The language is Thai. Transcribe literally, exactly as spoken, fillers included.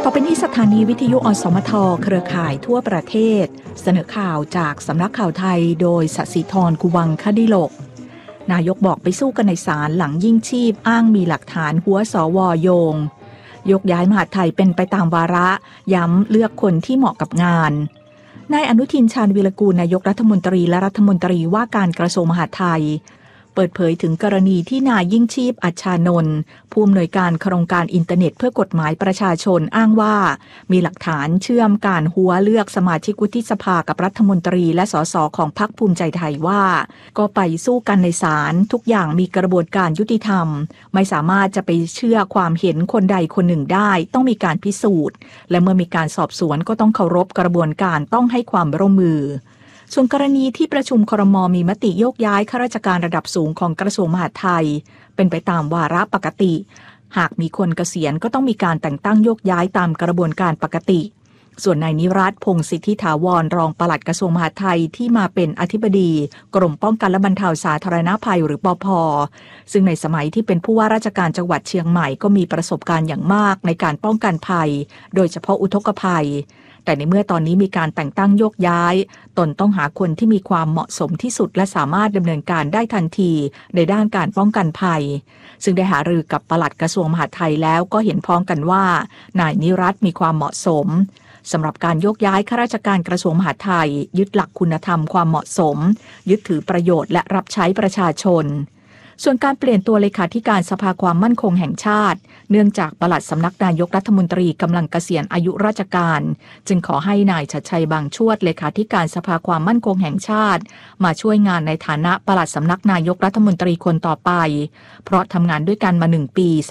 ต่อไปนี้สถานีวิทยุอสมทเครือข่ายทั่วประเทศเสนอข่าวจากสำนักข่าวไทยโดยศศิธรกุวังคดิโลกนายกบอกไปสู้กันในศาลหลังยิ่งชีพอ้างมีหลักฐานหัวสวโยงยกย้ายมหาดไทยเป็นไปตามวาระย้ำเลือกคนที่เหมาะกับงานนายอนุทินชาญวีรกูลนายกรัฐมนตรีและรัฐมนตรีว่าการกระทรวงมหาดไทยเปิดเผยถึงกรณีที่นายยิ่งชีพอัชชานนท์ผู้อำนวยการโครงการอินเทอร์เน็ตเพื่อกฎหมายประชาชนอ้างว่ามีหลักฐานเชื่อมการหัวเลือกสมาชิกวุฒิสภากับรัฐมนตรีและสสของพรรคภูมิใจไทยว่าก็ไปสู้กันในศาลทุกอย่างมีกระบวนการยุติธรรมไม่สามารถจะไปเชื่อความเห็นคนใดคนหนึ่งได้ต้องมีการพิสูจน์และเมื่อมีการสอบสวนก็ต้องเคารพกระบวนการต้องให้ความร่วมมือส่วนกรณีที่ประชุมครม.มีมติโยกย้ายข้าราชการระดับสูงของกระทรวงมหาดไทยเป็นไปตามวาระปกติหากมีคนเกษียณก็ต้องมีการแต่งตั้งโยกย้ายตามกระบวนการปกติส่วนนายนิรัตน์พงษ์สิทธิถาวรรองปลัดกระทรวงมหาดไทยที่มาเป็นอธิบดีกรมป้องกันและบรรเทาสาธารณภัยหรือปภ.ซึ่งในสมัยที่เป็นผู้ว่าราชการจังหวัดเชียงใหม่ก็มีประสบการณ์อย่างมากในการป้องกันภัยโดยเฉพาะอุทกภัยแต่ในเมื่อตอนนี้มีการแต่งตั้งโยกย้ายตนต้องหาคนที่มีความเหมาะสมที่สุดและสามารถดำเนินการได้ทันทีในด้านการป้องกันภัยซึ่งได้หารือกับปลัดกระทรวงมหาดไทยแล้วก็เห็นพ้องกันว่านายนิรัตน์มีความเหมาะสมสำหรับการโยกย้ายข้าราชการกระทรวงมหาดไทยยึดหลักคุณธรรมความเหมาะสมยึดถือประโยชน์และรับใช้ประชาชนส่วนการเปลี่ยนตัวเลขาธิการสภาความมั่นคงแห่งชาติเนื่องจากปลัดสำนักนายกรัฐมนตรีกำลังเกษียณอายุราชการจึงขอให้นายชัดชัยบางชวดเลขาธิการสภาความมั่นคงแห่งชาติมาช่วยงานในฐานะปลัดสำนักนายกรัฐมนตรีคนต่อไปเพราะทำงานด้วยกันมาหนึ่งปี